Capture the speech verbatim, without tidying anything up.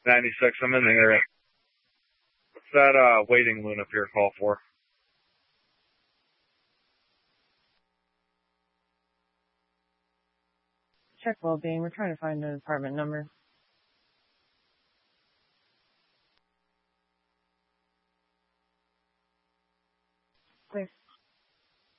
ninety-six, I'm in the area. What's that, uh, waiting loon up here call for? Check well-being. We're trying to find an apartment number. Clear.